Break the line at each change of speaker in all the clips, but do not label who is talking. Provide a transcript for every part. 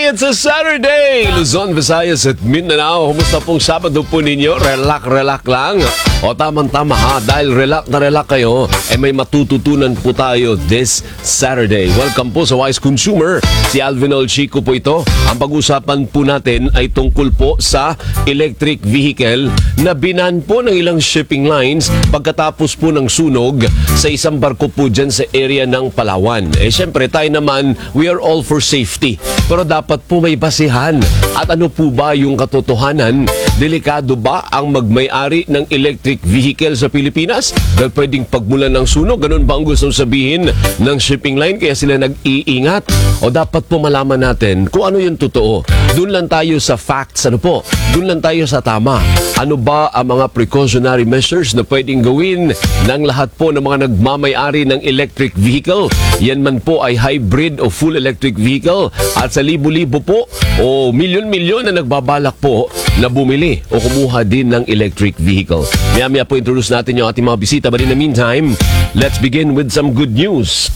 It's a Saturday! Luzon, Visayas at Mindanao. Kumusta pong Sabado po ninyo? Relax lang. O tamang-tama ha, dahil relax kayo, may matututunan po tayo this Saturday. Welcome po sa Wise Consumer. Si Alvin Olchico po ito. Ang pag-usapan po natin ay tungkol po sa electric vehicle na binan po ng ilang shipping lines pagkatapos po ng sunog sa isang barko po dyan sa area ng Palawan. Syempre tayo naman, we are all for safety. Pero dapat po may basihan. At ano po ba yung katotohanan? Delikado ba ang magmay-ari ng electric vehicle sa Pilipinas? Dahil pwedeng pagmulan ng sunog, ganun ba ang gustong sabihin ng shipping line kaya sila nag-iingat? O dapat po malaman natin kung ano yung totoo. Doon lang tayo sa facts, Doon lang tayo sa tama. Ano ba ang mga precautionary measures na pwedeng gawin ng lahat po ng mga nagmamay-ari ng electric vehicle? Yan man po ay hybrid o full electric vehicle. At sa libo-libo po o milyon-milyon na nagbabalak po na bumili o kumuha din ng electric vehicle. Maya-maya po introduce natin yung ating mga bisita. But in the meantime, let's begin with some good news.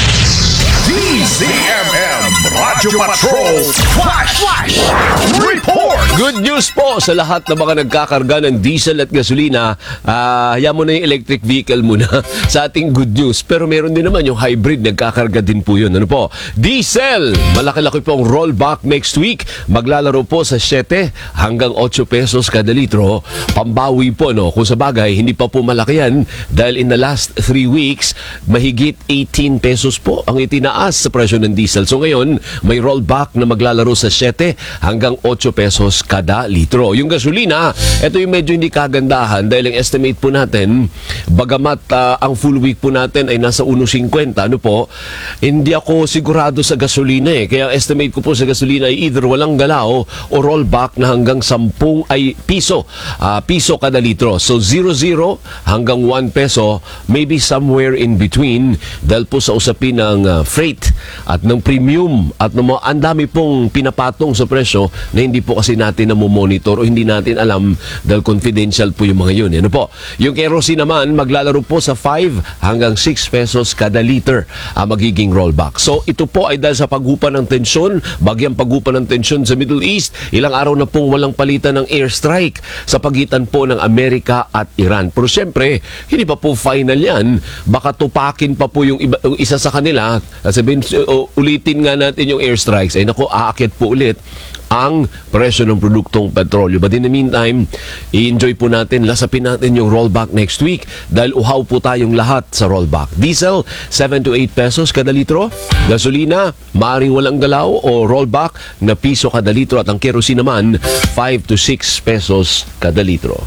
DZMM Radyo Patrol Flash Report!
Good news po sa lahat ng mga nagkakarga ng diesel at gasolina. Hayaan mo na yung electric vehicle muna sa ating good news. Pero meron din naman yung hybrid, nagkakarga din po yun. Ano po? Diesel! Malaki-laki pong rollback next week. Maglalaro po sa 7 hanggang 8 pesos kada litro. Pambawi po, no? Kung sa bagay, hindi pa po malaki yan dahil in the last 3 weeks, mahigit 18 pesos po ang itinaas sa presyo ng diesel. So ngayon, may rollback na maglalaro sa 7 hanggang 8 pesos kada litro. Yung gasolina, ito yung medyo hindi kagandahan dahil ang estimate po natin, bagamat ang full week po natin ay nasa 1.50, hindi ako sigurado sa gasolina Kaya ang estimate ko po sa gasolina ay either walang galaw o rollback na hanggang 10 piso kada litro. So 0 hanggang 1 peso, maybe somewhere in between dahil po sa usapin ng freight at ng premium at ng ang dami pong pinapatong sa presyo na hindi po kasi natin namomonitor o hindi natin alam dahil confidential po yung mga yun. Ano po? Yung kerosene naman, maglalaro po sa 5 hanggang 6 pesos kada liter magiging rollback. So ito po ay dahil sa paghupa ng tensyon, bagyang paghupa ng tensyon sa Middle East, ilang araw na pong walang palitan ng airstrike sa pagitan po ng Amerika at Iran. Pero siyempre, hindi pa po final yan. Baka tupakin pa po yung isa sa kanila. Sabihin, ulitin nga natin yung airstrikes. Ay naku, aakyat po ulit ang presyo ng produktong petrolyo. But in the meantime, i-enjoy po natin, lasapin natin yung rollback next week dahil uhaw po tayong lahat sa rollback. Diesel, 7 to 8 pesos kada litro. Gasolina, maaaring walang galaw o rollback na piso kada litro. At ang kerosene naman, 5 to 6 pesos kada litro.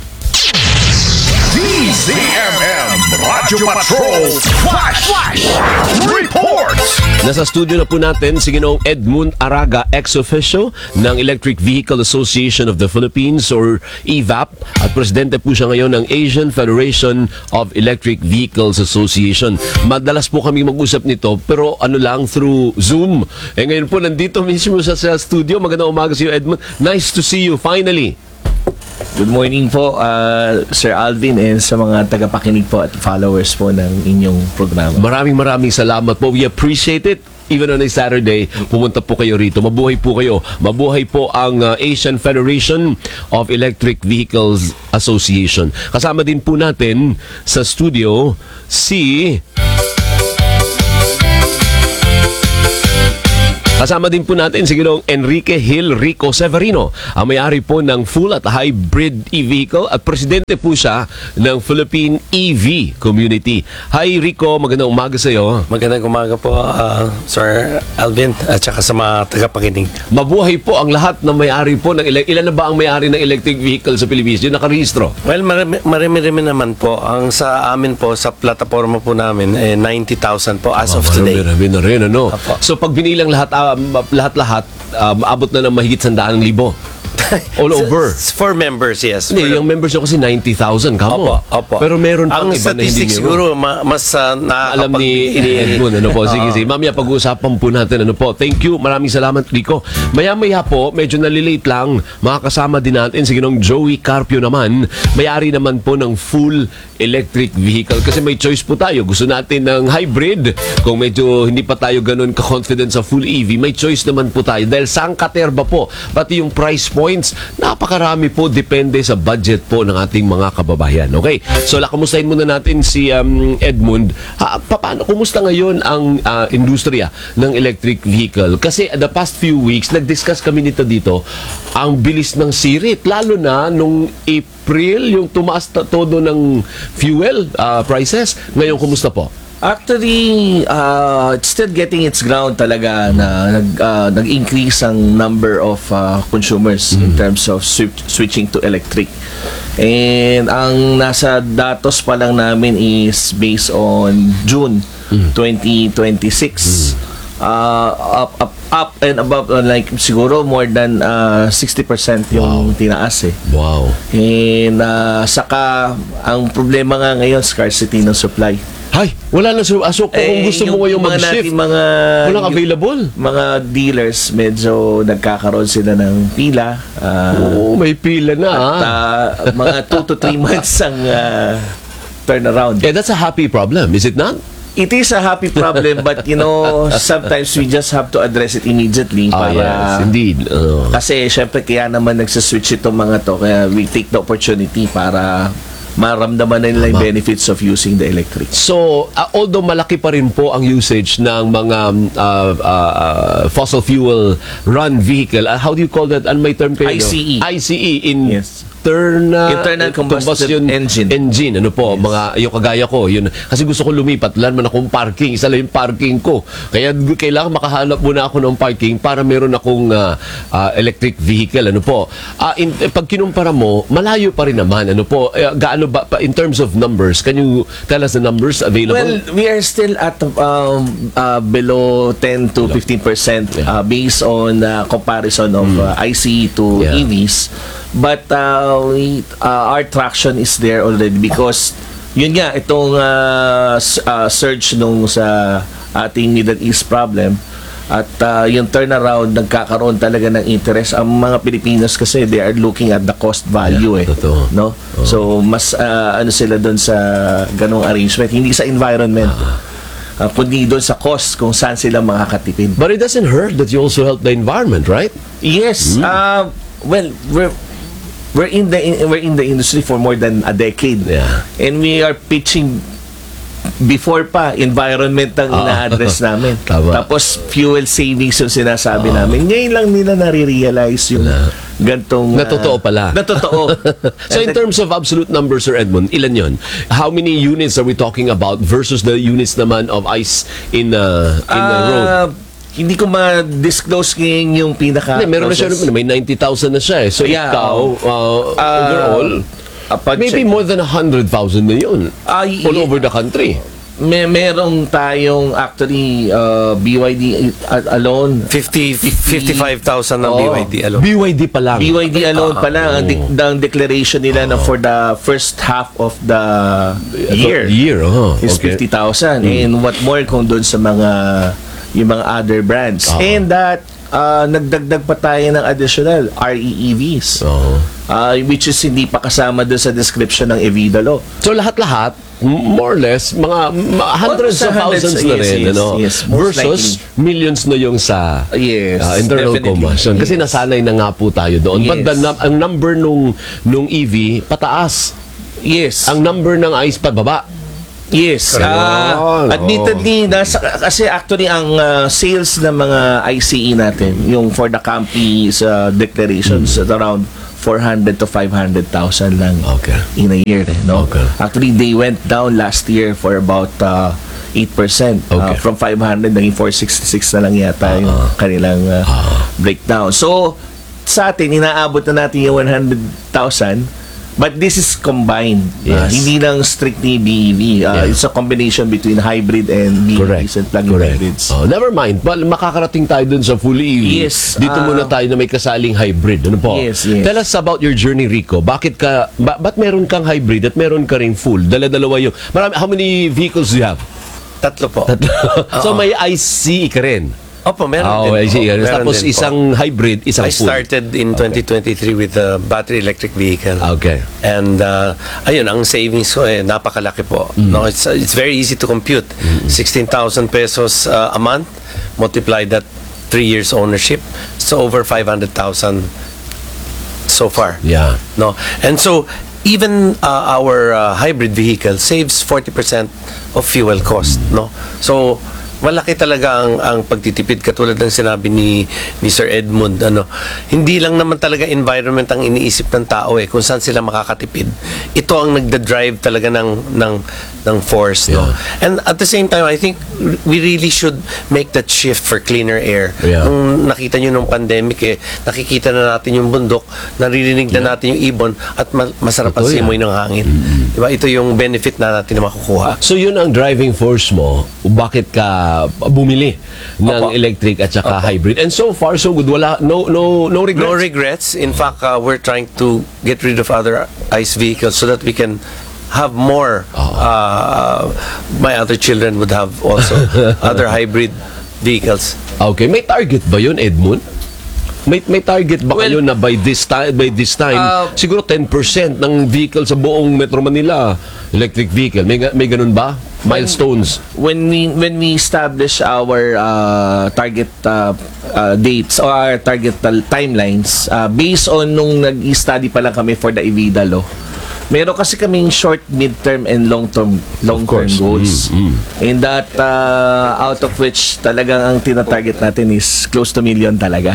DZMM Radyo Patrol Flash Report!
Nasa studio na po natin si Ginoong Edmund Araga, ex-officio ng Electric Vehicle Association of the Philippines or EVAP at presidente po siya ngayon ng Asian Federation of Electric Vehicles Association. Madalas po kami mag-usap nito pero lang through Zoom. Ngayon po nandito mismo sa studio. Magandang umaga sa iyo, Edmund. Nice to see you finally.
Good morning po, Sir Alvin, and sa mga tagapakinig po at followers po ng inyong programa.
Maraming salamat po. We appreciate it. Even on a Saturday, pumunta po kayo rito. Mabuhay po kayo. Mabuhay po ang Asian Federation of Electric Vehicles Association. Kasama din po natin sa studio Kasama din po natin si Ginoong Enrique Hill Rico Severino, ang may-ari po ng full at hybrid e-vehicle at presidente po siya ng Philippine EV Community. Hi Rico, magandang umaga sa iyo.
Magandang umaga po, Sir Alvin, at saka sa mga tagapakinig.
Mabuhay po ang lahat ng may-ari po ng ilan na ba ang may-ari ng electric vehicle sa Pilipinas? Yung nakarehistro?
Well, marami naman po. Ang sa amin po, sa plataforma po namin, 90,000 po as of today.
Marami na rin, ano?
Apo.
So pag binilang lahat, abot na ng mahigit 100,000. All over.
For members, yes.
Hindi, yung members nyo kasi 90,000 kamo.
Opo.
Pero meron pang
Ang
iba na hindi
statistics
meron.
siguro, mas
Alam ni Edmund, ano po. Sige, sige. Mamaya pag-uusapan po natin, ano po. Thank you. Maraming salamat, Rico. Maya-maya po, medyo nalilate lang. Makakasama din natin si Ginong Joey Carpio naman. May-ari naman po ng full electric vehicle. Kasi may choice po tayo. Gusto natin ng hybrid. Kung medyo hindi pa tayo ganun ka-confident sa full EV, may choice naman po tayo. Dahil sangkaterba po, pati yung price points, napakarami po. Depende sa budget po ng ating mga kababayan. Okay? So, kamustahin muna natin si Edmund. Paano, kumusta ngayon ang industriya ng electric vehicle? Kasi the past few weeks, nag-discuss kami nito dito, ang bilis ng sirit. Lalo na nung April, yung tumaas todo ng fuel prices. Ngayon, kumusta po?
Actually, it's still getting its ground talaga na nag-increase ang number of consumers in terms of switching to electric. And ang nasa datos pa lang namin is based on June 2026. Up and above, like siguro more than 60% yung tinaas eh.
Wow.
And saka ang problema nga ngayon, scarcity ng supply.
Hay, wala na so kung gusto mo ngayong mag-shift, walang available.
Mga dealers, medyo nagkakaroon sila ng pila.
Oo, may pila na.
At mga 2 to 3 months ang turnaround.
Yeah, that's a happy problem, is it not?
It is a happy problem, but sometimes we just have to address it immediately. Para,
yes, indeed.
Kasi syempre kaya naman nagsaswitch itong mga to, kaya we take the opportunity para maramdaman na nila yung benefits of using the electric.
So, although malaki pa rin po ang usage ng mga fossil fuel run vehicle, how do you call that? Ano may term kayo?
ICE.
ICE in
Yes.
internal
combustion engine.
Ano po, mga yung kagaya ko, yun. Kasi gusto ko lumipat, wala naman akong parking, isa lang yung parking ko. Kaya kailangan makahanap muna ako ng parking para meron akong electric vehicle, ano po. Pag kinumpara mo, malayo pa rin naman, ano po. Gaano ba in terms of numbers? Can you tell us the numbers available?
Well, we are still at below 10 to 15% based on comparison of ICE to EVs. But our traction is there already because yun nga, itong surge nung sa ating Middle East problem at yung turnaround, nagkakaroon talaga ng interest. Ang mga Pilipinos kasi, they are looking at the cost value
totoo.
no? So, mas ano sila doon sa ganong arrangement, hindi sa environment. Kundi doon sa cost kung saan sila makakatipid.
But it doesn't hurt that you also help the environment, right?
Yes. Well, we're in the industry for more than a decade.
Yeah.
And we are pitching before pa environment ang ina-address namin.
Tama.
Tapos fuel savings yung sinasabi namin. Ngayon lang nila nare-realize yung gantong
Natotoo pala.
Natotoo.
So in terms of absolute numbers, Sir Edmund, ilan yon? How many units are we talking about versus the units naman of ICE in the road?
Hindi ko ma-disclose ngayon yung pinaka
Meron na siya, may 90,000 na siya eh. So ikaw, overall, maybe more than 100,000 na yun. All over the country.
Merong tayong actually BYD alone
55,000 ng BYD alone.
BYD pa lang.
BYD alone pa lang ang declaration nila na for the first half of the year is 50,000 and what more kung doon sa yung mga other brands and that nagdagdag pa tayo ng additional REEVs which is hindi pa kasama doon sa description ng Evida Law.
So lahat-lahat, more or less, mga hundreds of thousands na rin, versus millions na yung sa internal combustion. Kasi nasanay na nga po tayo doon. But ang number nung EV, pataas.
Yes.
Ang number ng ICE, pababa.
Yes. Admittedly, kasi actually ang sales ng mga ICE natin, yung for the company's declarations, at around 400 to 500,000 lang in a year. No? Actually, they went down last year for about 8%. From 500, naging 466 na lang yata yung kanilang breakdown. So, sa atin, inaabot na natin yung 100,000 But this is combined.
Yes.
Hindi lang strictly BEV. It's a combination between hybrid and BEVs and plug-in hybrids.
Oh, never mind. Makakarating tayo dun sa fully EV.
Yes,
Dito muna tayo na may kasaling hybrid. Ano po?
Yes.
Tell us about your journey, Rico. Bakit ba't meron kang hybrid at meron ka rin full? Dala-dalawa yung... How many vehicles do you have?
Tatlo po.
So may ICE ka rin?
Opo, meron
Oh,
din
I see.
po. Meron
Tapos
din po.
isang hybrid, isang
I
full.
started in 2023 with a battery electric vehicle.
Okay.
And ayun, ang savings ko napakalaki po. No, it's very easy to compute. 16,000 pesos a month, multiply that 3 years ownership, so over 500,000 so far.
Yeah.
No, and so even our hybrid vehicle saves 40% of fuel cost. No, so malaki talaga ang pagtitipid, katulad ng sinabi ni Sir Edmund. Hindi lang naman talaga environment ang iniisip ng tao kung saan sila makakatipid. Ito ang nagda-drive talaga ng force. No? And at the same time, I think we really should make that shift for cleaner air. Nung nakita nyo nung pandemic, nakikita na natin yung bundok, naririnig na natin yung ibon, at masarap ang simoy ng hangin. Diba? Ito yung benefit na natin na makukuha.
So yun ang driving force mo, bakit ka bumili ng electric at saka hybrid. And so far so good. Wala no regrets.
No regrets. In fact, we're trying to get rid of other ICE vehicles so that we can have more. My other children would have also other hybrid vehicles.
Okay, may target ba yun, Edmund? May target ba kayo na by this time siguro 10% ng vehicle sa buong Metro Manila electric vehicle? May ganun ba? Milestones.
When we establish our target dates or our target timelines, based on nung nag-study pa lang kami for the EVIDA law, meron kasi kaming short, midterm, and long-term goals. And that, out of which talagang ang tinatarget natin is close to million talaga.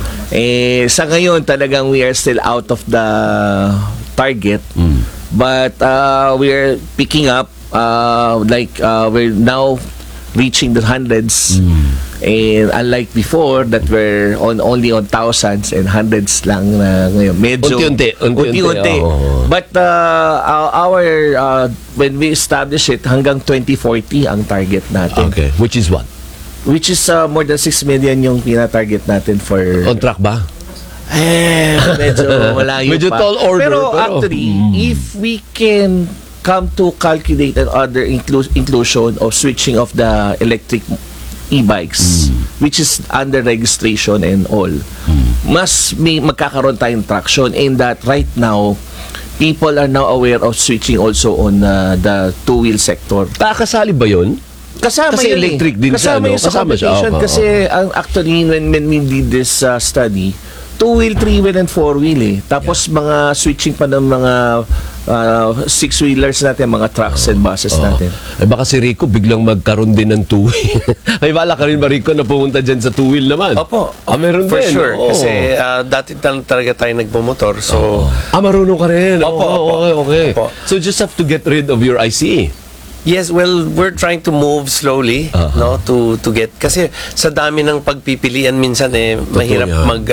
Sa ngayon, talagang we are still out of the target. But we are picking up, we're now reaching the hundreds. And unlike before that we're only on thousands and hundreds lang na ngayon. Medyo unti-unti. But our when we establish it, hanggang 2040 ang target natin.
Okay. Which is what?
Which is more than 6 million yung pina-target natin for...
On track ba?
Medyo malayo
medyo
pa.
tall order.
Pero actually, if we can come to calculate another inclusion of switching of the electric e-bikes, which is under registration and all, mas may magkakaroon tayong traction in that right now, people are now aware of switching also on the two-wheel sector.
Kasali ba yun?
Kasama
Kasi
yun
electric din siya,
kasama
no?
yun sa
Kasama siya.
competition.
Oo.
Kasi actually, when we did this study, two-wheel, three-wheel, and four-wheel Tapos mga switching pa ng mga six-wheelers natin, mga trucks and buses natin.
Baka si Rico biglang magkaroon din ng two-wheel. May bala ka rin ba, Rico, na pumunta dyan sa two-wheel naman?
Opo.
Meron
For
din.
sure.
Oo.
Kasi dati talaga tayo nagbumotor. So,
marunong ka rin.
Opo, opo.
Okay.
Opo.
So just have to get rid of your ICE.
yes, well, we're trying to move slowly, no, to get, kasi sa dami ng pagpipilian minsan mahirap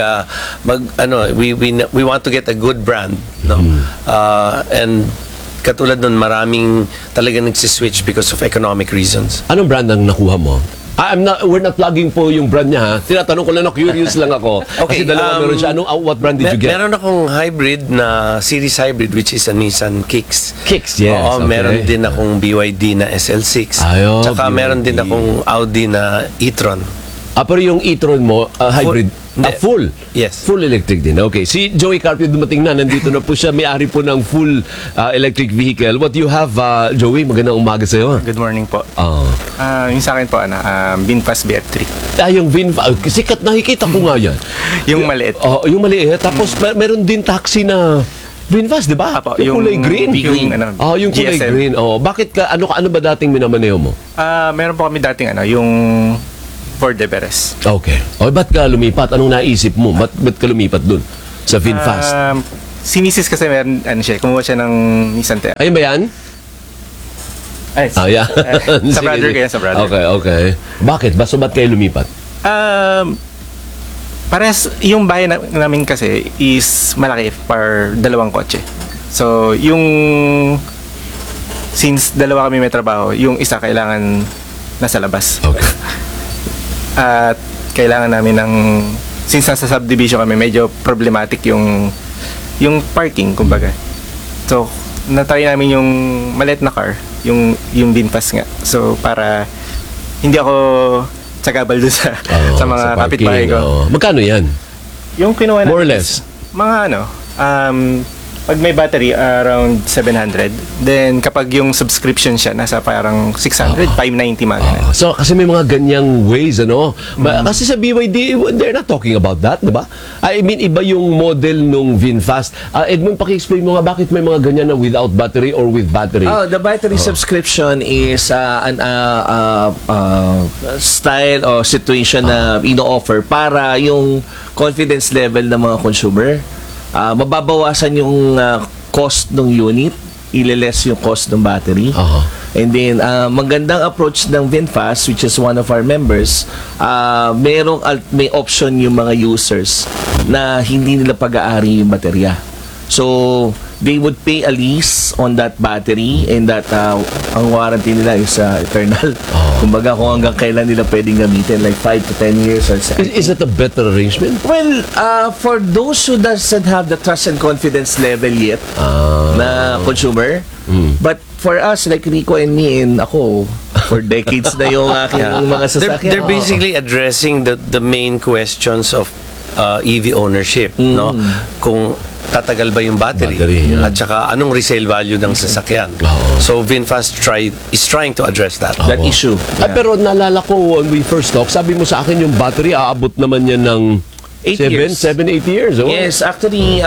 yan.
we want to get a good brand, no. And katulad nun, maraming talaga nagsiswitch because of economic reasons.
Anong brand ang nakuha mo? We're not plugging po yung brand niya, ha? Tinatanong ko lang, curious lang ako.
Okay,
Kasi dalawa meron siya. What brand did you get?
Meron akong hybrid na series hybrid, which is a Nissan Kicks.
Kicks, yes.
Oo,
okay.
meron din akong BYD na SL6.
Ayun,
Tsaka
BYD.
meron din akong Audi na e-tron.
Pero yung e-tron mo, hybrid, full.
Yes.
Full electric din. Okay. Si Joey Carpio dumating na. Nandito na po siya. May-ari po ng full electric vehicle. What do you have, Joey? Magandang umaga sa'yo.
Good morning po.
Oh.
Yung sa akin po, VinFast BF3.
Yung sikat, nakikita ko nga yan.
Yung maliit.
Yung maliit. Tapos meron din taxi na VinFast, di ba?
Apo,
yung kulay green. Yung kulay
GSM.
green. Bakit ka, ano ba dating minamaneo mo?
Meron po kami dating yung Ford Everest.
Okay. Ba't ka lumipat? Anong naisip mo? Ba't ka lumipat dun? Sa VinFast?
Si Mrs. kasi meron, kumuha siya ng Nissan Terra.
Ayun ba yan?
Ay,
Yeah.
sa brother
Sige.
kaya, sa brother.
Okay. Bakit? Ba't kayo lumipat?
Parehas, yung bahay namin kasi is malaki for dalawang kotse. So, since dalawa kami may trabaho, yung isa kailangan nasa labas.
Okay.
At kailangan namin since nasa subdivision kami, medyo problematic yung parking, kumbaga. So, natry namin yung maliit na car, yung VinFast nga. So, para hindi ako tsagabal doon sa mga
sa parking,
kapitbahay ko.
Magkano yan?
Yung kinuha natin
More or
is
less?
mga pag may battery, around 700. Then, kapag yung subscription siya, nasa parang 600, 590 mga ganun.
So, kasi may mga ganyang ways, ano? Kasi sa BYD, they're not talking about that, di ba? I mean, iba yung model nung VinFast. Edmund, paki-explain mo nga bakit may mga ganyan na without battery or with battery.
The battery subscription is an style or situation na ino-offer para yung confidence level ng mga consumer. Mababawasan yung cost ng unit, ileless yung cost ng battery. And then, magandang approach ng VinFast, which is one of our members, may option yung mga users na hindi nila pag-aari yung baterya. So, they would pay a lease on that battery, and that ang warranty nila is eternal. Kumbaga, kung hanggang kailan nila pwedeng gamitin, like 5 to 10 years or so.
Is that a better arrangement?
Well, for those who doesn't have the trust and confidence level yet na consumer, but for us, like Rico and me and ako, for decades na yung aking mga sasakyan.
They're basically addressing the main questions of EV ownership, no? Kung tatagal ba yung battery, at saka anong resale value ng sasakyan. So VinFast is trying to address that
issue.
Ay, pero naalala ko when we first talked, sabi mo sa akin yung battery aabot naman yan ng
8 years.
7, 8 years. Oh.
Yes, actually,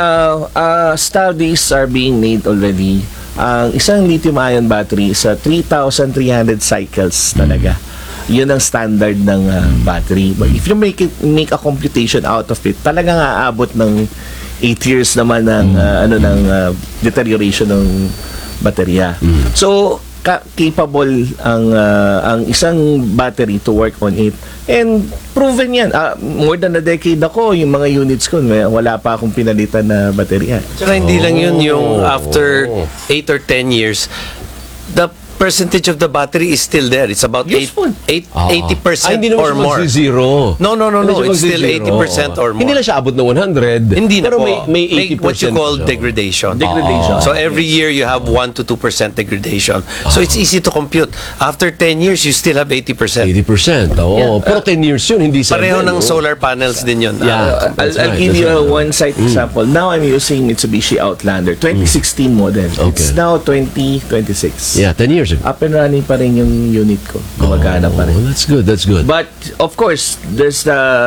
studies are being made already. Ang isang lithium-ion battery is 3,300 cycles talaga. Yun ang standard ng battery. But if you make a computation out of it, talagang aabot ng 8 years naman ng deterioration ng baterya. So, capable ang isang battery to work on it. And proven yan. More than a decade ako, yung mga units ko, wala pa akong pinalitan na baterya.
Tsaka hindi lang yun yung after 8 or 10 years, the percentage of the battery is still there. It's about
Useful.
80%
Ay, hindi naman
or
siya
more.
magsi-zero.
No.
Hindi siya
It's still
magsi-zero.
80% or more.
Hindi lang siya abot ng 100.
Hindi na
pero
po.
may 80%
what you call
siya.
degradation.
Degradation.
So every year you have 1 to 2% degradation. So it's easy to compute. After 10 years, you still have 80%.
80%. Oo. Pero 10 years yun, hindi 7.
Pareho ng solar panels din yun.
Yeah.
I'll give you one side example. Now I'm using Mitsubishi Outlander 2016 model. It's
Okay.
now 2026.
Yeah, 10 years ago.
Up and running pa rin yung unit ko. Gumagana pa rin.
Oh, that's good, that's good.
But of course, there's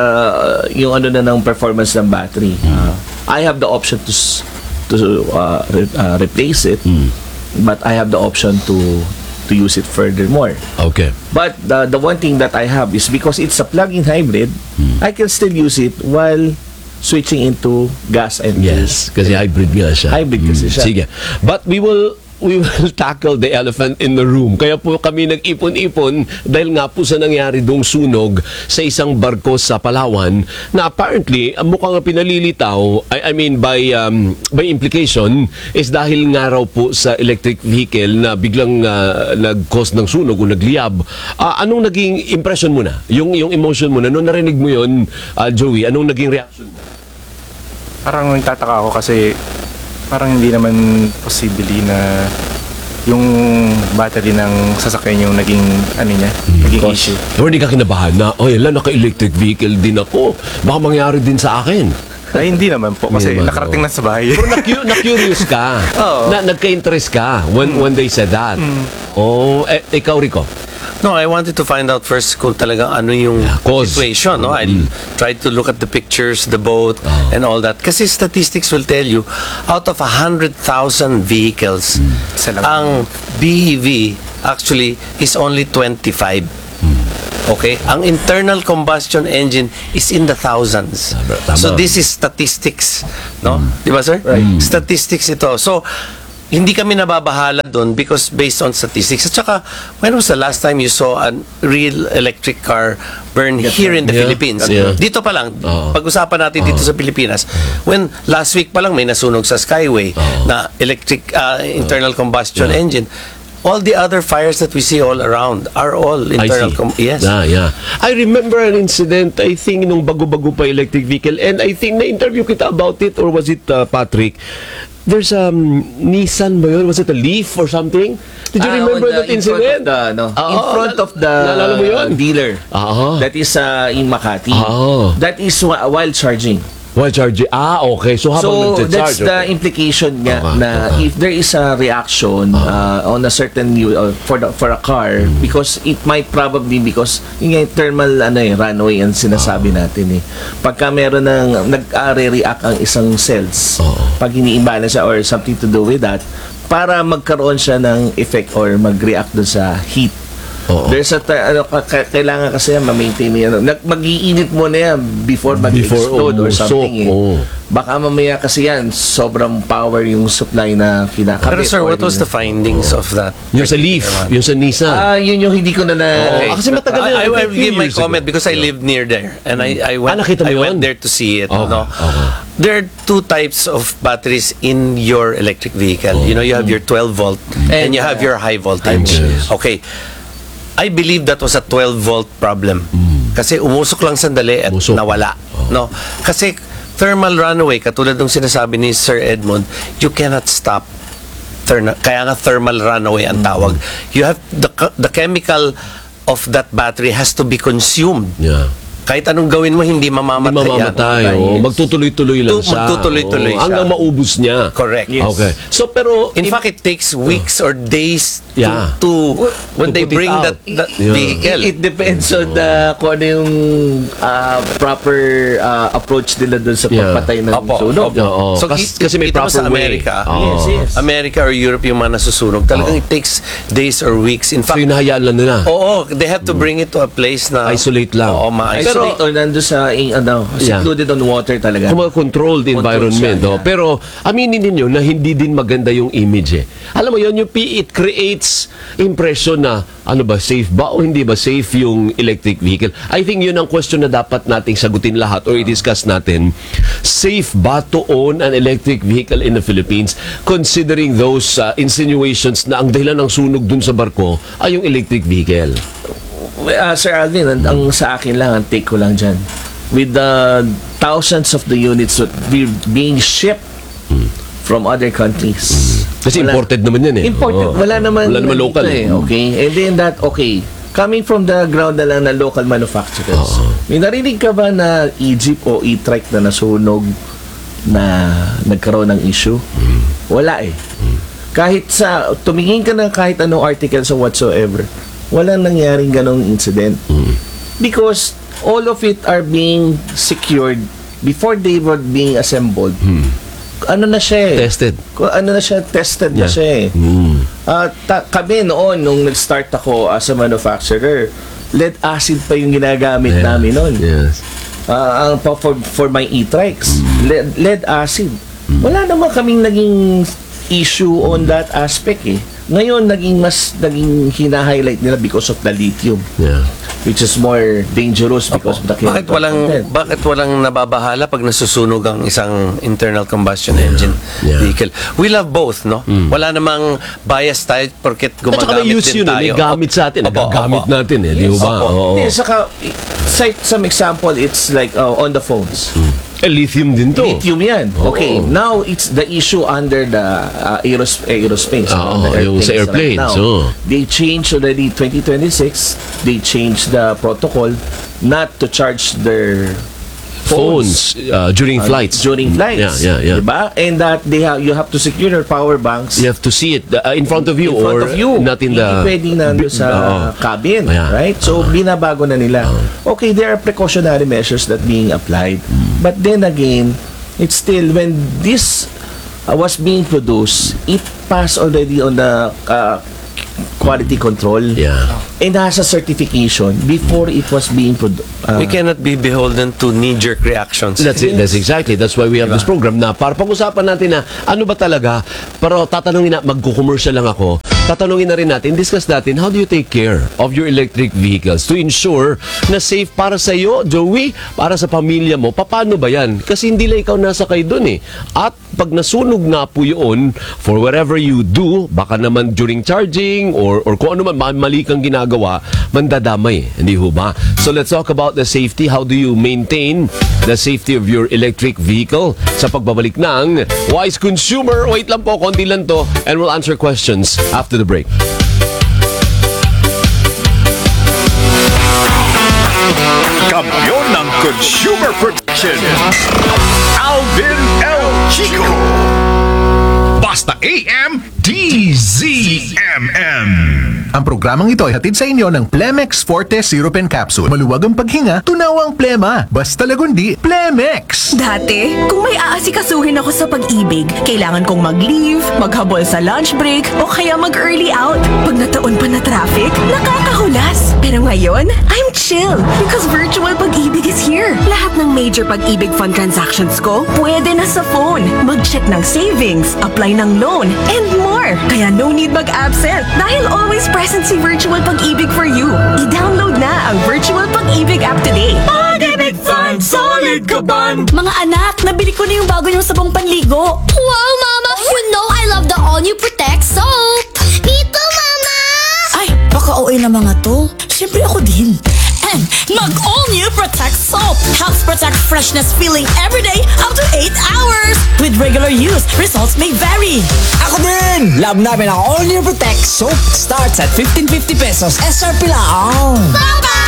yung ng performance ng battery. I have the option to replace it, but I have the option to use it furthermore.
Okay.
But the one thing that I have is because it's a plug-in hybrid, I can still use it while switching into gas and
Yes, kasi hybrid nga siya.
Hybrid kasi siya.
Sige. But we will tackle the elephant in the room. Kaya po kami nag-ipon-ipon dahil nga po sa nangyari dong sunog sa isang barko sa Palawan na apparently mukhang pinalilitaw, I mean by implication, is dahil nga raw po sa electric vehicle na biglang nag-cause ng sunog o nagliyab. Anong naging impression mo na? Yung emotion mo na nung narinig mo yun, Joey, anong naging reaction mo?
Parang nagtataka ako kasi parang hindi naman possibly na yung battery ng sasakyan yung naging naging issue.
Pero hindi ka kinabahan na, naka-electric vehicle din ako. Baka mangyari din sa akin.
Ay, hindi naman po kasi
Hindi naman,
nakarating na sa bahay.
Pero na-curious ka.
Oo.
Nagka-interest ka when they said that. Oh, ikaw, Rico.
No, I wanted to find out first kung talagang ano yung
cause.
situation. No? I tried to look at the pictures, the boat, and all that. Kasi statistics will tell you, out of 100,000 vehicles, ang BEV actually is only 25. Okay? Ang internal combustion engine is in the thousands.
Tama.
So this is statistics. No? Di ba, sir?
Right.
Statistics ito. So, hindi kami nababahala doon because based on statistics. At saka, when was the last time you saw a real electric car burn here in the
Yeah.
Philippines?
Yeah.
Dito pa lang,
Oo.
pag-usapan natin dito sa Pilipinas. When last week pa lang may nasunog sa Skyway na electric internal combustion
Yeah.
engine. All the other fires that we see all around are all
I
internal
see.
yes.
Yeah. I remember an incident, I think, nung bago-bago pa electric vehicle, and I think na-interview kita about it, or was it Patrick? There's Nissan ba yun? Was it a Leaf or something? Did you remember that incident?
In front of the
naalala mo yun?
dealer.
Oo.
That is in Makati.
Oo.
That is while charging.
While charging. Okay. So, habang
So
nagcha-charge.
that's the implication nga
Okay,
na
okay.
if there is a reaction on a certain for a car, because it might probably because yung thermal runway ang sinasabi natin eh. Pagka meron ng nag-react ang isang cells, pag ini-imbalance siya or something to do with that, para magkaroon siya ng effect or mag-react doon sa heat.
Oo.
There's a kailangan kasi yan ma-maintain yan. Mag-iinit mo na yan before mag-explode or something eh. Baka mamaya kasi yan sobrang power yung supply na kinakabit.
Pero sir,
or
what was the findings of that?
Yung sa Leaf, yung sa Nissan.
Yun yung hindi ko na
Okay.
Kasi matagal na
I
yun,
will
few
give my
years ago.
comment because I lived near there and I went
nakita mo
I
yun?
went there to see it.
Okay,
No?
okay.
There are two types of batteries in your electric vehicle. You know, you have your 12 volt and you have your high voltage.
voltage.
Okay. I believe that was a 12 volt problem. Kasi umusok lang sandali at
Umusok.
nawala. No? Kasi thermal runaway, katulad ng sinasabi ni Sir Edmund, you cannot stop. Kaya nga thermal runaway ang tawag. You have the chemical of that battery has to be consumed.
Yeah.
Kahit anong gawin mo, hindi mamamatay. yan.
Mamamatay. Magtutuloy-tuloy lang siya.
Magtutuloy-tuloy siya.
Hanggang maubos niya.
Correct.
Okay. So, pero...
In fact, it takes weeks or days
Yeah.
to when
To
they
put it
bring
out.
that
Yeah.
vehicle.
It depends on kung ano yung proper approach nila dun sa
Yeah.
pagpatay ng
Opo,
sunog.
opo.
Oo.
So,
Kasi may
kita mo
proper
sa
way.
Amerika,
Oo.
Yes.
America or Europe yung mga nasusunog, talagang it takes days or weeks. In
So,
fact,
hinahayaan lang nila.
oo, they have to bring it to a place na
Isolate lang.
Oo, ma-isolate.
Isolate or nandun sa
Yeah.
secluded on water talaga.
Kung controlled environment.
siya, yeah.
Pero aminin ninyo na hindi din maganda yung image eh. Alam mo yun, it creates impression na ano ba, safe ba o hindi ba safe yung electric vehicle. I think yun ang question na dapat nating sagutin lahat or i-discuss natin. Safe ba to own an electric vehicle in the Philippines considering those insinuations na ang dahilan ng sunog dun sa barko ay yung electric vehicle?
Sir Alvin, ang sa akin lang, ang take ko lang dyan. With the thousands of the units that being shipped from other countries.
Kasi imported naman yan eh.
Imported.
Oo.
Wala naman
local
dito okay? And then coming from the ground na lang na local manufacturers. May narinig ka ba na Egypt o e-trike na nasunog na nagkaroon ng issue? Wala eh. Kahit tumingin ka na kahit anong articles or whatsoever, walang nangyaring ganong incident. Because all of it are being secured before they were being assembled. Ano na siya eh.
Tested.
Ano na siya, tested na siya eh. Kami noon, nung nag-start ako as a manufacturer, lead acid pa yung ginagamit namin noon.
Yes.
For my e-trikes. Lead acid. Wala naman kaming naging issue on that aspect eh. Ngayon, naging hina-highlight nila because of the lithium.
Yeah.
Which is more dangerous because of the
Bakit walang nababahala pag nasusunog ang isang internal combustion engine
Yeah.
vehicle? We love both, no? Wala namang bias tayo porket
At saka may
gumagamit
use
din
yun,
tayo.
may gamit sa atin,
Opo,
nagagamit
opo.
natin eh, di ba? Oo.
Hindi, saka, cite some example, it's like on the phones.
Lithium din to.
Lithium yan.
Oo.
Okay, now it's the issue under the aerospace.
Oo,
the
yung sa airplanes,
right now.
oo.
They changed already 2026, they changed the protocol not to charge their
Phones during flights.
During flights.
Yeah.
Diba? And that you have to secure your power banks
You have to see it in front of you
in front
or
of you.
not in the...
Hindi pwedeng nandun sa cabin.
Yeah.
Right? So, binabago na nila. Okay, there are precautionary measures that being applied. But then again, it's still, when this was being produced, it passed already on the quality control.
Yeah.
And has a certification before it was being produced.
We cannot be beholden to knee-jerk reactions.
That's it. That's exactly. That's why we have this program na para pag-usapan natin na ano ba talaga, pero tatanungin na, magko-commercial lang ako, tatanungin na rin natin, discuss natin, how do you take care of your electric vehicles to ensure na safe para sa iyo, Joey, para sa pamilya mo? Paano ba yan? Kasi hindi lang ikaw nasakay dun eh. At pag nasunog nga po yun, for whatever you do, baka naman during charging or kung ano man, mali kang ginagawa, mandadamay. Hindi ho ba? So let's talk about the safety. How do you maintain the safety of your electric vehicle? Sa pagbabalik ng Wise Consumer. Wait lang po, konti lang to. And we'll answer questions after the break.
Kampiyon ng Consumer Protection, Alvin L. Chico. Basta AM, DZMM.
Ang programang ito ay hatid sa inyo ng Plemex Forte Syrup and Capsule. Maluwag ang paghinga, tunaw ang plema. Basta lagundi, Plemex!
Dati, kung may aasikasuhin ako sa pag-ibig, kailangan kong mag-leave, maghabol sa lunch break, o kaya mag-early out. Pag nataon pa na traffic, nakakahulas. Pero ngayon, I'm chill because virtual pag-ibig is here. Lahat ng major pag-ibig fund transactions ko, pwede na sa phone. Mag-check ng savings, apply ng loan, and more. Kaya no need mag-absent dahil always present si Virtual Pag-ibig for you. I-download na ang Virtual Pag-ibig app today. Pag-ibig Fund, solid ka ban!
Mga anak, nabili ko na yung bago niyong sabong panligo. Wow, Mama! You know I love the all-new Protect soap! Me too, Mama! Ay, baka OA na mga to. Siyempre ako din. And mag-all-new Protect soap helps protect freshness feeling every day up to 8 hours. With regular use, results may vary.
Ako din! Love namin ang All New Protect Soap. Starts at 1550 pesos. SRP lang.
Papa!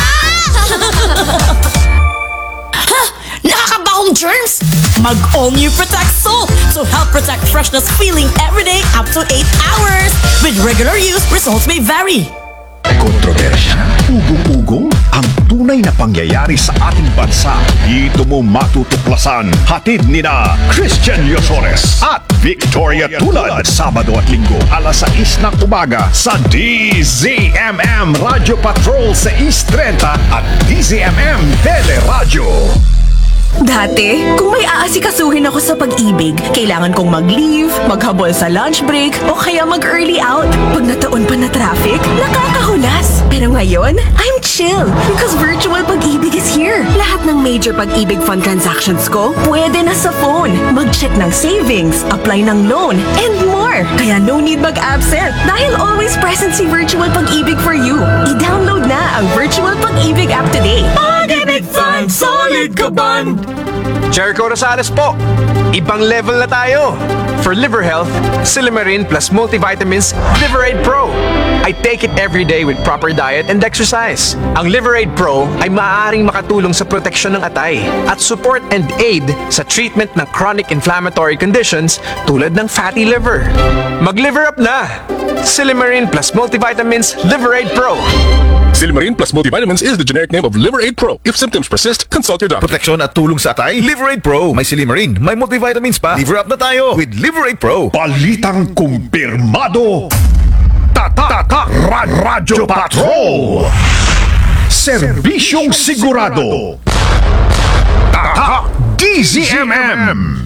Ha? Nakakabahong germs? Mag-all-new Protect soap to help protect freshness feeling every day up to 8 hours. With regular use, results may vary.
Kontrobersya, ugong-ugong, ang tunay na pangyayari sa ating bansa. Dito mo matutuklasan. Hatid ni na Christian Yosores at Victoria Tulad. Sabado at Linggo, alas 6 ng umaga sa DZMM Radio Patrol sa East 30 at DZMM Teleradyo.
Dati, kung may aasikasuhin ako sa pag-ibig, kailangan kong mag-leave, maghabol sa lunch break, o kaya mag-early out. Pag nataon pa na traffic, nakakahulas. Pero ngayon, I'm chill because virtual pag-ibig is here. Lahat ng major pag-ibig fund transactions ko, pwede na sa phone. Mag-check ng savings, apply ng loan, and more. Kaya no need mag-absent dahil always present si Virtual Pag-ibig for you. I-download na ang Virtual Pag-ibig app today. Pag-ibig Fund, solid ka ban!
Jericho Rosales po. Ibang level na tayo. For liver health, Silymarin plus multivitamins Liverade Pro. I take it every day with proper diet and exercise. Ang Liverade Pro ay maaaring makatulong sa proteksyon ng atay at support and aid sa treatment ng chronic inflammatory conditions tulad ng fatty liver. Mag-liver up na! Silymarin plus multivitamins Liverade Pro.
Silymarin plus multivitamins is the generic name of Liverade Pro. If symptoms persist, consult your doctor.
Proteksyon at tulong sa atay, Liverade Pro. May Silymarin, may multivitamins pa. Liver up na tayo with Liverade Pro.
Balitang kumpirmado. Tatak Radyo Patrol. Serbisyong sigurado. Tatak DZMM.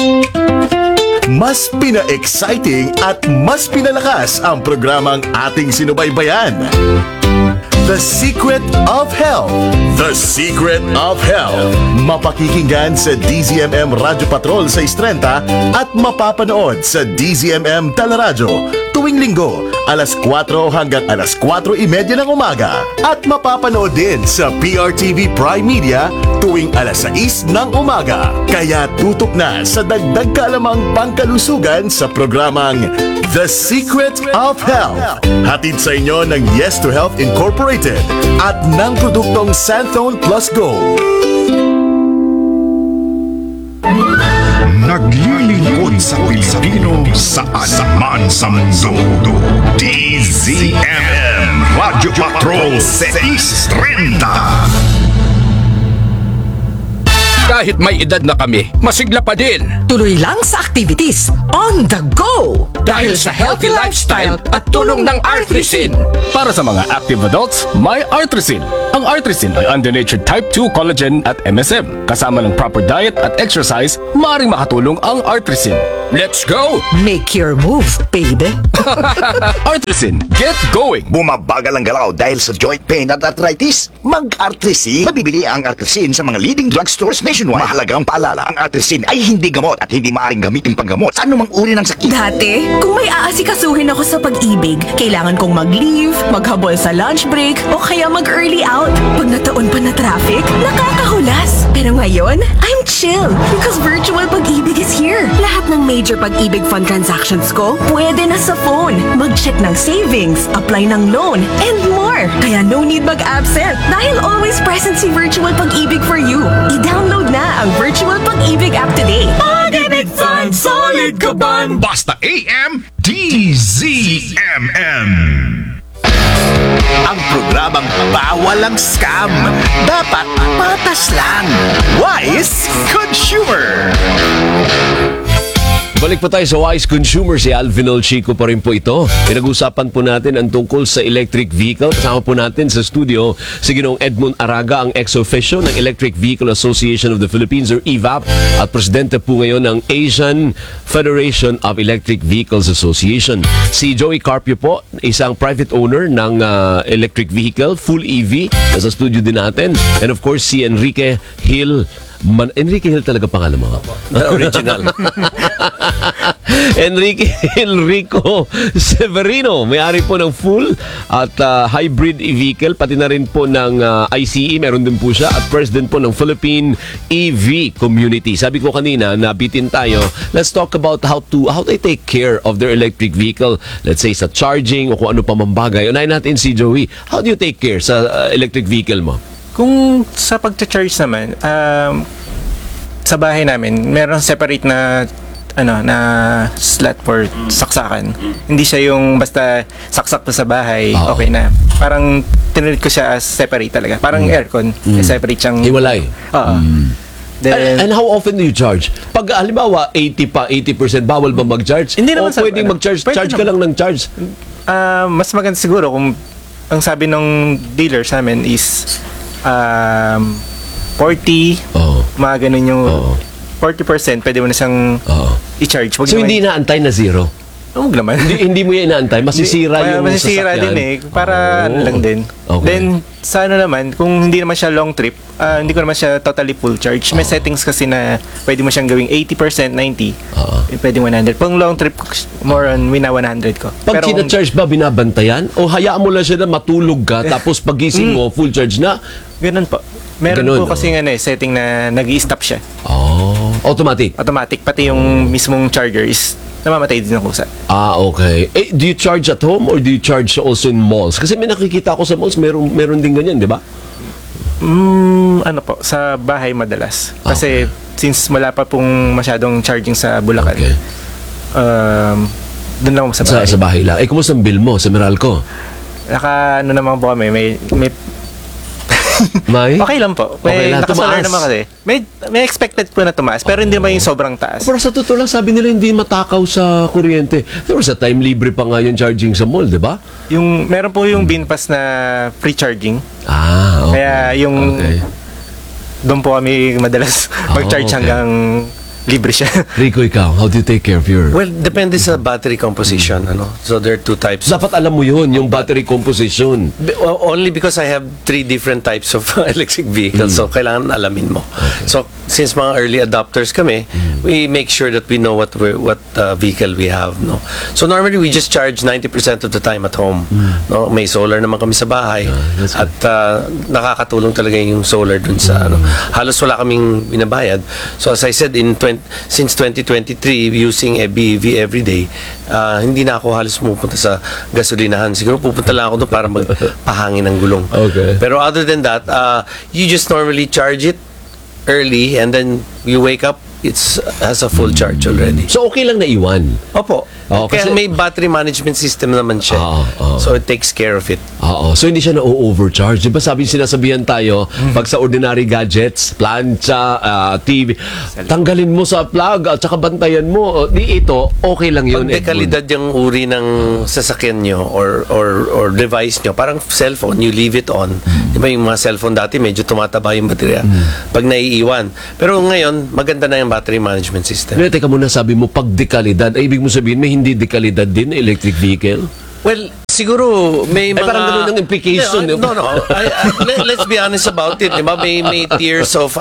Mas pina-exciting at mas pinalakas ang programang ating sinubaybayan. The Secret of Health. The Secret of Health. Mapakikinggan sa DZMM Radio Patrol sa Istrenta at mapapanood sa DZMM Teleradyo tuwing linggo, alas 4 hanggang alas 4:30 ng umaga. At mapapanood din sa PRTV Prime Media tuwing alas 6 ng umaga. Kaya tutok na sa dagdag kalamang pangkalusugan sa programang The Secret of Health. Hatid sa inyo ng Yes to Health Incorporated at ng produktong Santhone Plus Gold.
Naglilingkod sa Pilipino saan sa mundo. DZMM Radio Patrol 630.
Kahit may edad na kami, masigla pa din.
Tuloy lang sa activities on the go!
Dahil sa healthy lifestyle at tulong ng Artrisin. Para sa mga active adults, may Artrisin. Ang Artrisin ay undenatured type 2 collagen at MSM. Kasama ng proper diet at exercise, maaaring makatulong ang Artrisin. Let's go!
Make your move, baby!
Artrisin, get going!
Bumabagal ang galaw dahil sa joint pain at arthritis? Mag-Artrisin. Mabibili ang Artrisin sa mga leading drugstores nationwide. Mahalagang paalala, ang Artrisin ay hindi gamot at hindi maaaring gamitin panggamot sa anumang uri ng sakit.
Dati, kung may aasikasuhin ako sa pag-ibig, kailangan kong mag-leave, maghabol sa lunch break, o kaya mag-early out. Pag nataon pa na traffic, nakakahulas. Pero ngayon, I'm chill because virtual pag-ibig is here. Lahat ng major pag-ibig fund transactions ko, pwede na sa phone. Mag-check ng savings, apply ng loan, and more. Kaya no need mag-absent dahil always present si virtual pag-ibig for you. I-download na ang virtual pag-ibig app today. Pag-ibig fund, solid ka ban!
Basta AM, DZMM. Ang programang bawal ang scam. Dapat patas lang. Wise Consumer.
Balik pa tayo sa Wise Consumer. Si Alvinol Chico pa rin po ito. Pinag-usapan po natin ang tungkol sa electric vehicle. Kasama po natin sa studio si Ginoong Edmund Araga, ang ex-officio ng Electric Vehicle Association of the Philippines or EVAP at presidente po ngayon ng Asian Federation of Electric Vehicles Association. Si Joey Carpio po, isang private owner ng electric vehicle, full EV. Nasa studio din natin. And of course, si Enrique Hill. Enrique Hill talaga pangalan mo?
Original.
Enrico Severino, may-ari po ng full at hybrid vehicle, pati na rin po ng ICE, meron din po siya, at president po ng Philippine EV Community. Sabi ko kanina, nabitin tayo, let's talk about how they take care of their electric vehicle, let's say sa charging o kung ano pa mambagay. Unahin natin si Joey, how do you take care sa electric vehicle mo?
Kung sa pag-charge naman, sa bahay namin, meron separate na slot for saksakan. Hindi siya yung basta saksak to sa bahay, okay na. Parang tinreat ko siya as separate talaga. Parang aircon, separate siyang
Hiwalay.
Then,
and how often do you charge? Pag halimbawa 80%, bawal ba mag-charge?
Hindi naman
o pwedeng mag-charge, charge ka lang ng charge?
mas maganda siguro kung ang sabi ng dealer sa amin is 40, mga ganun yung 40%, pwede mo na siyang i-charge.
So hindi inaantay na zero?
Huwag naman.
hindi mo yan inaantay? Masisira yung
masisira
sasakyan?
din eh. Para ano lang din.
Okay.
Then, sa ano naman, kung hindi naman siya long trip, hindi ko naman siya totally full charge. May settings kasi na pwede mo siyang gawing 80%, 90%, pwede 100%. Pang long trip, more on wina 100 ko.
Pag sina-charge ba, binabantayan? O hayaan mo lang siya na matulog ka, tapos pagising mo, full charge na?
Ganun po. Meron
Ganun,
po kasi setting na nag-i-stop siya.
Automatic?
Automatic. Pati yung mismong charger is namamatay din ng kusa.
Okay. Do you charge at home or do you charge also in malls? Kasi may nakikita ako sa malls, meron din ganyan, di ba?
Ano po, sa bahay madalas. Kasi since wala pa pong masyadong charging sa Bulacan, doon lang ako sa bahay.
Sa bahay lang. Kumusta ang bill mo sa Meralco?
Ano naman po kami, may
May?
okay lang po.
Okay lang,
nakasolar
tumaas.
naman kasi. May expected po na tumaas, pero hindi naman yung sobrang taas.
Pero sa totoo lang, sabi nila hindi matakaw sa kuryente. Pero sa time libre pa nga yung charging sa mall, di ba?
Meron po yung BINPAS na free charging.
Okay.
Kaya doon po kami madalas mag-charge hanggang libre siya.
Rico, ikaw, how do you take care of your...
Well, depende sa battery composition. So there are two types.
Dapat alam mo yun, yung battery composition.
Only because I have 3 different types of electric vehicles, so kailangan alamin mo. So since mga early adopters kami, we make sure that we know what vehicle we have. So normally we just charge 90% of the time at home. May solar naman kami sa bahay, at nakakatulong talaga yung solar dun sa halos wala kaming binabayad. So as I said, since 2023, using a BEV every day, hindi na ako halos pupunta sa gasolinahan. Siguro pupunta lang ako doon para magpahangin ng gulong.
Okay.
Pero other than that, you just normally charge it early and then you wake up it's has a full charge already.
So okay lang na iwan.
Opo.
Kasi
Kaya may battery management system naman siya. So it takes care of it.
Oo. So hindi siya na-overcharge. Di ba sinasabihan tayo, pag sa ordinary gadgets, plancha, TV, tanggalin mo sa plug at saka bantayan mo. Di ito, okay lang yun.
Pag dekalidad yung uri ng sasakyan nyo or device nyo, parang cellphone, you leave it on. Di ba yung mga cellphone dati, medyo tumataba yung baterya pag naiiwan. Pero ngayon, maganda na yung battery management system.
Pero teka muna, sabi mo, pag dekalidad, ay ibig mo sabihin, may hindi dekalidad din na electric vehicle?
Well, siguro may mga...
parang ganun ang implication.
No. Let's be honest about it. Diba? May tiers of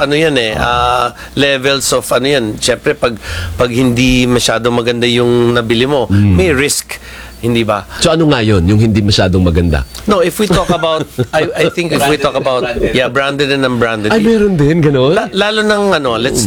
levels of yan. Siyempre, pag hindi masyado maganda yung nabili mo, may risk. Hindi ba?
So ano nga yun, yung hindi masyadong maganda?
No, if we talk about, I think if we talk about, branded and unbranded.
Ay, meron din, gano'n?
Lalo ng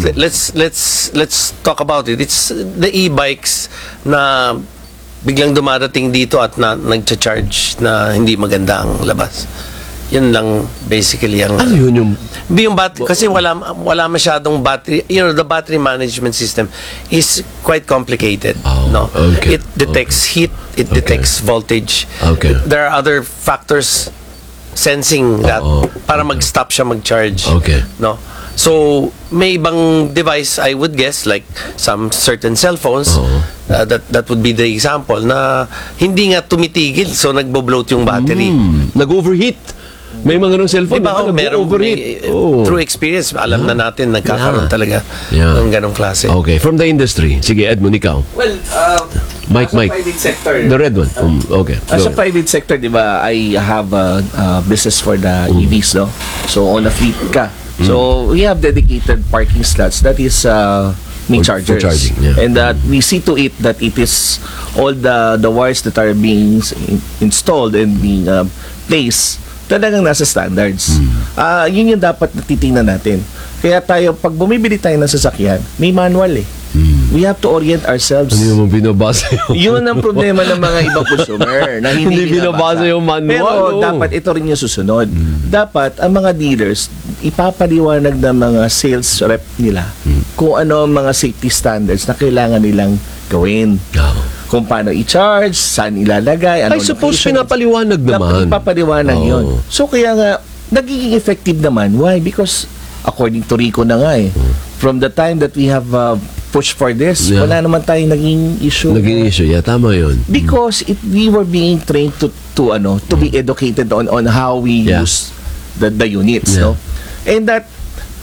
let's talk about it. It's the e-bikes na biglang dumadating dito at nagcha-charge na hindi maganda ang labas. Yun lang basically ang
ano yun yung
kasi wala masyadong battery, the battery management system is quite complicated.
Okay.
It detects heat, it detects voltage. There are other factors sensing that para mag-stop siya mag-charge. No. So may ibang device, I would guess, like some certain cell phones, that would be the example, na hindi nga tumitigil, so nagbo-bloat yung battery.
Nag-overheat. May mga ganong cellphone.
Diba? Through experience, alam na natin nagkakaroon talaga ng ganong klase.
Okay, from the industry. Sige, Edmund, ikaw.
Well,
Mike.
private sector.
The red one. Okay.
As a private sector, di ba, I have a business for the EVs, no? So, on a fleet ka. So, we have dedicated parking slots. That is may chargers.
For charging,
And that we see to it that it is all the wires that are being installed and being placed talagang nasa standards. Yun yung dapat titingnan natin. Kaya tayo, pag bumibili tayo ng sasakyan, may manual eh. We have to orient ourselves.
Hindi mo binabasa
yun ang problema ng mga ibang consumer na hindi
binabasa yung manual.
Pero dapat ito rin yung susunod. Dapat ang mga dealers ipapaliwanag ng mga sales rep nila kung ano ang mga safety standards na kailangan nilang gawin. Kung paano i-charge, saan ilalagay, ano.
I suppose pinapaliwanag naman.
Ipapaliwanag yun. So kaya nga, nagiging effective naman. Why? Because according to Rico na nga from the time that we have pushed for this, wala naman tayong naging issue.
Tama yun.
Because we were being trained to be educated on how we use the units, no? And that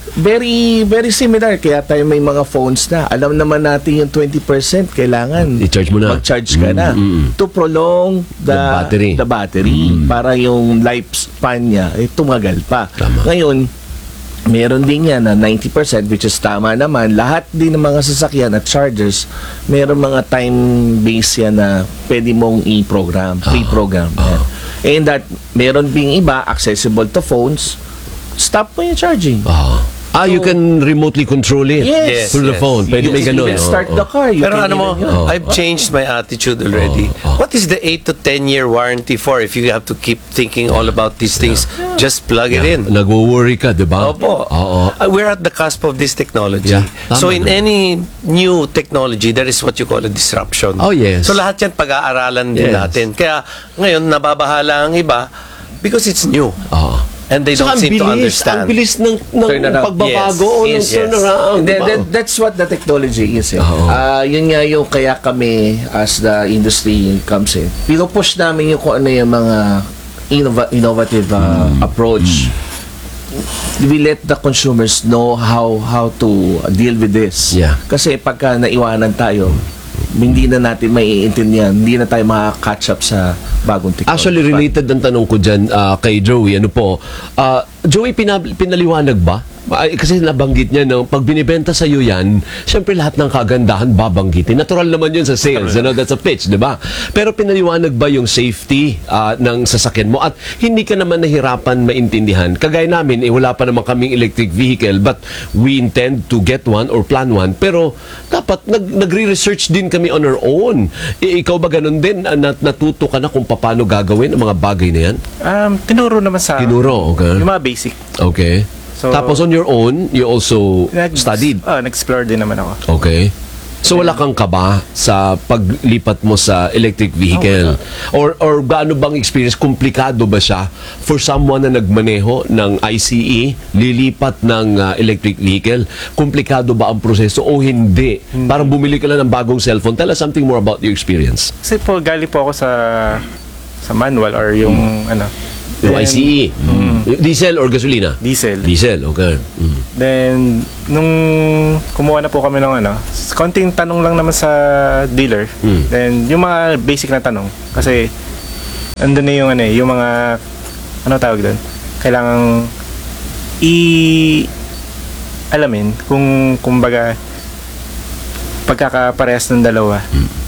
very very similar, kaya tayo may mga phones na alam naman natin yung 20% kailangan
i-charge mo na,
mag-charge ka na to prolong the battery para yung lifespan niya tumagal pa. Ngayon meron din yan na 90%, which is tama naman. Lahat din ng mga sasakyan at chargers, meron mga time base yan na pwede mong i-program, pre-program. And that meron ding iba accessible to phones, stop mo yung charging.
You can remotely control it through the phone. Pwede may ganun.
You can start the car.
Pero ano mo, I've changed my attitude already. What is the 8 to 10 year warranty for if you have to keep thinking all about these things? Just plug it in.
Nag-worry ka, di ba?
Opo. We're at the cusp of this technology. So in any new technology, there is what you call a disruption. So lahat yan pag-aaralan din natin. Kaya ngayon, nababahala ang iba because it's new. And they don't seem to understand.
Ang bilis ng pagbabago o ng turnaround.
That's what the technology is. Yun nga yung kaya kami as the industry comes in. Pinupush namin yung kung ano yung mga innovative approach. We let the consumers know how to deal with this. Kasi pagka naiwanan tayo, hindi na natin maiintindihan, hindi na tayo makaka-catch up sa bagong technology.
Actually, related ang tanong ko dyan kay Joey. Joey, pinaliwanag ba? Kasi nabanggit niya, pag binibenta sa iyo yan, syempre lahat ng kagandahan babanggitin. Natural naman yun sa sales. That's a pitch, di ba? Pero pinaliwanag ba yung safety ng sasakyan mo? At hindi ka naman nahirapan maintindihan. Kagaya namin, wala pa naman kaming electric vehicle, but we intend to get one or plan one. Pero dapat nagre-research din kami on our own. Ikaw ba ganun din? Natuto ka na kung paano gagawin ang mga bagay na yan?
Tinuro naman sa
okay.
yung mga basic.
Okay.
So,
Tapos on your own, you also studied.
Nag-explore din naman ako.
Okay. So wala kang kaba sa paglipat mo sa electric vehicle? Or gaano bang experience? Komplikado ba siya for someone na nagmaneho ng ICE, lilipat ng electric vehicle? Komplikado ba ang proseso o hindi? Parang bumili ka lang ng bagong cellphone. Tell us something more about your experience.
Kasi po, galing po ako sa manual or yung
Yung ICE. Diesel or gasolina?
Diesel.
Diesel, okay.
Then, nung kumuha na po kami ng konting tanong lang naman sa dealer. Then, yung mga basic na tanong. Kasi, andun na yung yung mga, tawag doon? Kailangang alamin kung kumbaga pagkakaparehas ng dalawa.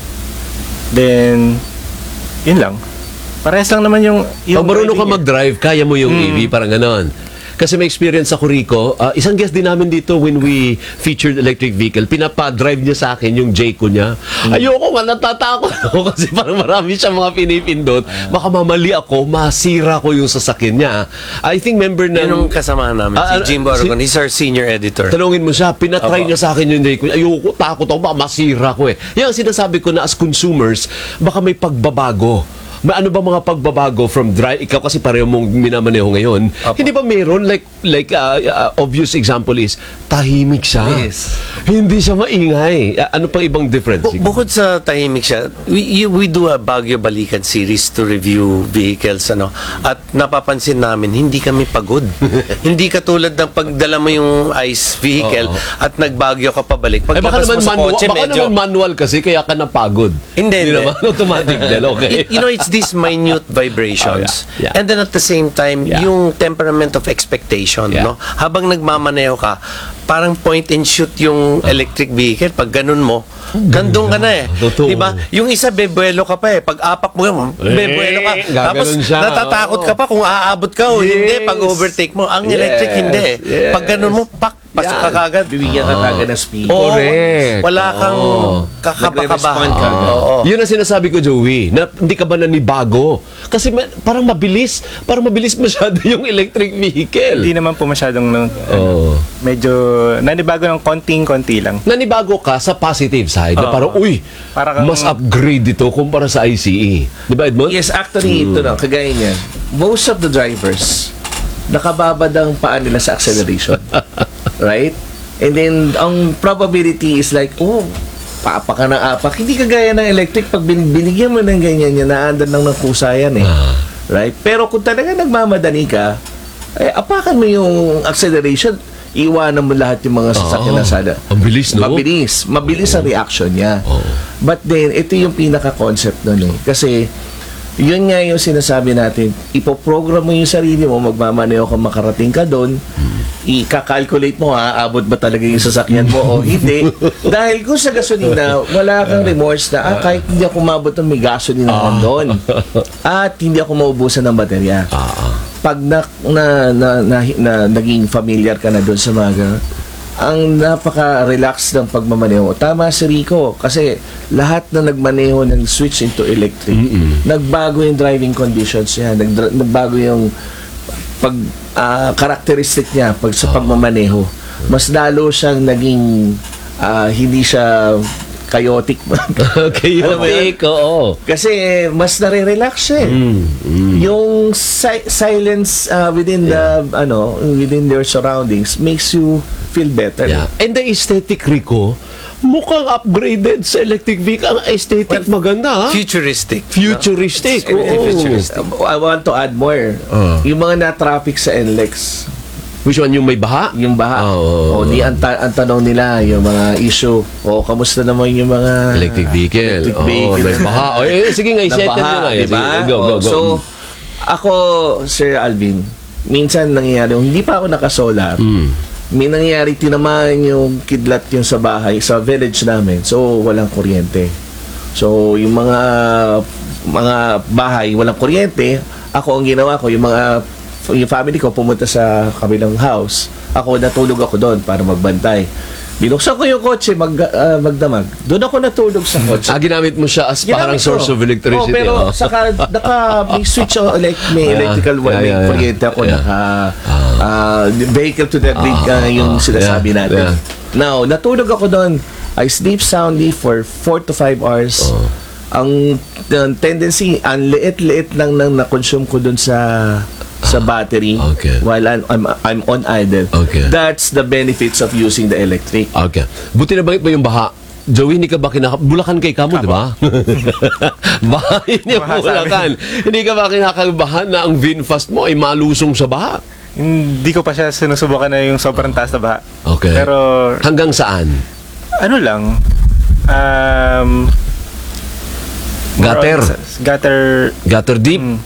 Then, yun lang. Parehas lang naman yung
Pag marunong ka mag-drive, kaya mo yung EV, parang ganon. Kasi may experience ako, Rico. Isang guest din namin dito when we featured electric vehicle. Pinapa-drive niya sa akin yung Jayco niya. Ayoko nga, natatakot ako kasi parang marami siya mga pinipindot. Baka mamali ako, masira ko yung sasakyan niya. I think member ng...
Yun yung kasama namin, si Jimbo Aragon. He's our senior editor.
Tanungin mo siya, pinatry niya sa akin yung Jayco. Ayoko, takot ako, baka masira ko eh. Yan ang sinasabi ko na as consumers, baka may pagbabago. May ano ba mga pagbabago from drive? Ikaw kasi pareho mong minamaneho ngayon. Hindi ba meron? Like obvious example is, tahimik siya.
Yes.
Hindi siya maingay. Ano pang ibang difference?
Bukod sa tahimik siya, we do a Baguio Balikan series to review vehicles. At napapansin namin, hindi kami pagod. Hindi katulad ng pagdala mo yung ICE vehicle at nagbagyo ka pabalik.
Baka
Paglabas mo sa kotse, medyo...
naman manual kasi kaya ka napagod.
Hindi.
naman automatic din. Okay.
It's these minute vibrations.
Yeah.
And then at the same time, yung temperament of expectation, no? Habang nagmamaneho ka, parang point and shoot yung electric vehicle. Pag ganun mo, gandong ka na eh.
Totoo.
Diba? Yung isa, bebuelo ka pa eh. Pag apak mo, bebuelo ka. Tapos
siya.
natatakot ka pa kung aabot ka o hindi pag overtake mo. Ang electric, hindi eh. Pag ganun mo, pasok ka kagad.
Bibigyan ka kagad ng speed.
Correct.
Wala kang kakabakabahan.
Yun ang sinasabi ko, Joey, na hindi ka ba nanibago? Kasi parang mabilis masyado yung electric vehicle.
Hindi naman po masyadong medyo nanibago ng konting-konti lang.
Nanibago ka sa positive side na parang, mas upgrade ito kumpara sa ICE. Di ba, Edmond?
Yes, actually, ito na, kagaya niyan. Most of the drivers, nakababad ang paa nila sa acceleration. Right? And then, ang probability is like, paapak ka ng apak. Hindi kagaya ng electric, pag binigyan mo ng ganyan, yan, naandan lang ng kusa yan eh. Right? Pero kung talaga nagmamadali ka, apakan mo yung acceleration, iwanan mo lahat yung mga sasakyan na sana.
Ang bilis, no?
Mabilis ang reaction niya. But then, ito yung pinaka-concept nun eh. Kasi, yun nga yung sinasabi natin, ipoprogram mo yung sarili mo, magmamaneho ka, makarating ka doon, i-calculate mo abot ba talaga yung sasakyan mo o hindi. Dahil kung sa gasolina, wala kang remorse na, kahit hindi ako mabot ng may gasolina doon. At hindi ako maubusan ng baterya. Pag naging familiar ka na doon sa mga ang napaka-relax ng pagmamaneho. Tama si Rico kasi lahat na nagmaneho ng switch into electric, nagbago yung driving conditions niya, nagbago yung characteristic niya sa pagmamaneho. Mas lalo siyang naging hindi siya chaotic.
Chaotic, oo.
Kasi mas nare-relax siya eh. Yung silence within within their surroundings makes you feel better.
Yeah. And the aesthetic, Rico, mukhang upgraded sa electric vehicle. Ang aesthetic maganda, ha?
Futuristic.
Futuristic.
I want to add more. Yung mga na-traffic sa NLEX.
Which one? Yung may baha?
Yung baha. Ang tanong nila, yung mga issue. Kamusta naman yung mga
electric vehicle. May baha. Sige nga, i-settle nyo nga.
Diba?
Go.
So, ako, Sir Alvin, minsan nangyayari, hindi pa ako naka-solar. May nangyayari, tinamaan yung kidlat yung sa bahay, sa village namin. So, walang kuryente. So, yung mga bahay, walang kuryente. Ako, ang ginawa ko, yung family ko pumunta sa kabilang house. Ako, natulog ako doon para magbantay. Binuksan ko yung kotse, magdamag. Doon ako natulog sa kotse.
Ginamit mo siya as parang source of electricity.
Pero saka may switch, may electrical wire, may kuryente ako Vehicle to the grid yung sinasabi natin.
yeah.
Now, natulog ako doon. I sleep soundly for 4 to 5 hours. Ang tendency, ang liit-liit lang nang na-consume ko doon sa battery
Okay.
while I'm on idle.
Okay.
That's the benefits of using the electric.
Okay. Buti na ba yung baha? Joey, hindi ka ba Bulacan kay kamo, di ba? Baha yun yung
Baha sa
Bulacan. Hindi ka ba kinakabahan na ang VinFast mo ay malusong sa baha?
Hindi ko pa siya sinusubukan na yung sobrang taas na baha.
Okay.
Pero,
Hanggang saan?
ano lang,
Gutter?
gutter,
Gutter deep?